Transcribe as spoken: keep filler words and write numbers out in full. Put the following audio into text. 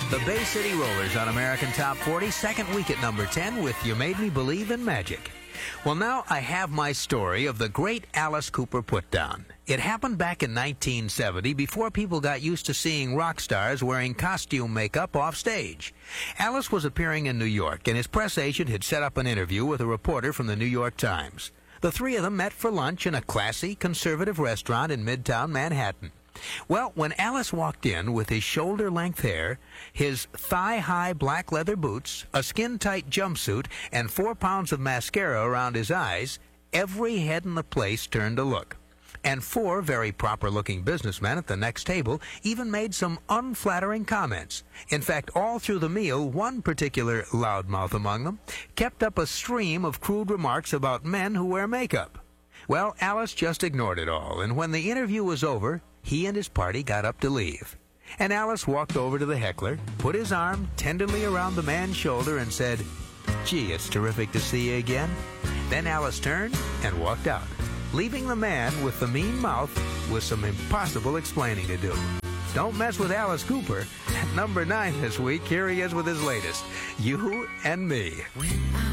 The Bay City Rollers on American Top forty, second week at number ten with You Made Me Believe in Magic. Well, now I have my story of the great Alice Cooper put-down. It happened back in nineteen seventy, before people got used to seeing rock stars wearing costume makeup off stage. Alice was appearing in New York, and his press agent had set up an interview with a reporter from the New York Times. The three of them met for lunch in a classy, conservative restaurant in Midtown Manhattan. Well, when Alice walked in with his shoulder-length hair, his thigh-high black leather boots, a skin-tight jumpsuit, and four pounds of mascara around his eyes, every head in the place turned to look. And four very proper-looking businessmen at the next table even made some unflattering comments. In fact, all through the meal, one particular loudmouth among them kept up a stream of crude remarks about men who wear makeup. Well, Alice just ignored it all, and when the interview was over, he and his party got up to leave. And Alice walked over to the heckler, put his arm tenderly around the man's shoulder, and said, "Gee, it's terrific to see you again." Then Alice turned and walked out, leaving the man with the mean mouth with some impossible explaining to do. Don't mess with Alice Cooper. At number nine this week, here he is with his latest, You and Me.